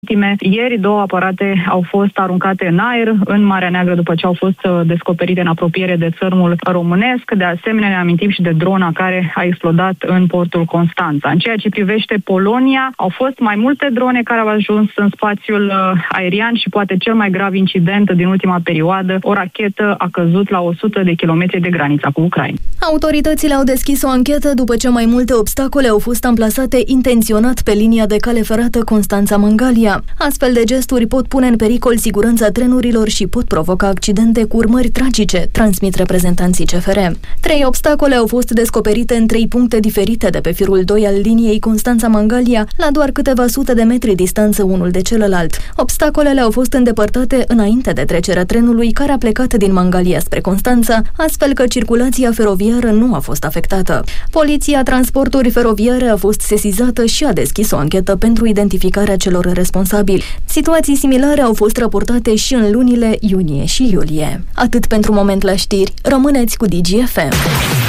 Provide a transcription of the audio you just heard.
Ieri 2 aparate au fost aruncate în aer în Marea Neagră după ce au fost descoperite în apropiere de țărmul românesc. De asemenea, ne amintim și de drona care a explodat în portul Constanța. În ceea ce privește Polonia, au fost mai multe drone care au ajuns în spațiul aerian și poate cel mai grav incident din ultima perioadă, o rachetă a căzut la 100 de kilometri de granița cu Ucraina. Autoritățile au deschis o anchetă după ce mai multe obstacole au fost amplasate intenționat pe linia de cale ferată Constanța-Mangalia. Astfel de gesturi pot pune în pericol siguranța trenurilor și pot provoca accidente cu urmări tragice, transmit reprezentanții CFR. 3 obstacole au fost descoperite în 3 puncte diferite de pe firul 2 al liniei Constanța-Mangalia, la doar câteva sute de metri distanță unul de celălalt. Obstacolele au fost îndepărtate înainte de trecerea trenului care a plecat din Mangalia spre Constanța, astfel că circulația feroviară nu a fost afectată. Poliția Transporturi Feroviare a fost sesizată și a deschis o anchetă pentru identificarea celor responsabili. Situații similare au fost raportate și în lunile iunie și iulie. Atât pentru moment la știri, rămâneți cu Digi FM.